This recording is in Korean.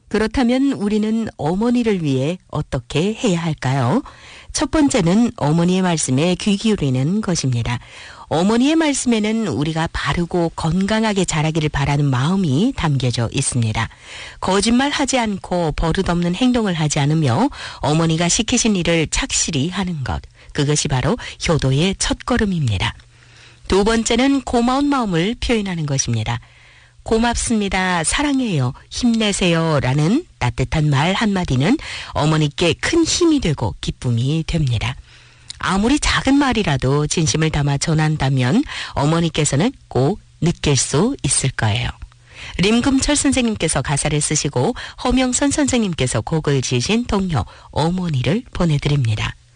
그렇다면 우리는 어머니를 위해 어떻게 해야 할까요? 첫 번째는 어머니의 말씀에 귀 기울이는 것입니다. 어머니의 말씀에는 우리가 바르고 건강하게 자라기를 바라는 마음이 담겨져 있습니다. 거짓말하지 않고 버릇없는 행동을 하지 않으며 어머니가 시키신 일을 착실히 하는 것. 그것이 바로 효도의 첫걸음입니다. 두 번째는 고마운 마음을 표현하는 것입니다. 고맙습니다. 사랑해요. 힘내세요. 라는 따뜻한 말 한마디는 어머니께 큰 힘이 되고 기쁨이 됩니다. 아무리 작은 말이라도 진심을 담아 전한다면 어머니께서는 꼭 느낄 수 있을 거예요. 림금철 선생님께서 가사를 쓰시고 허명선 선생님께서 곡을 지으신 동요 어머니를 보내드립니다.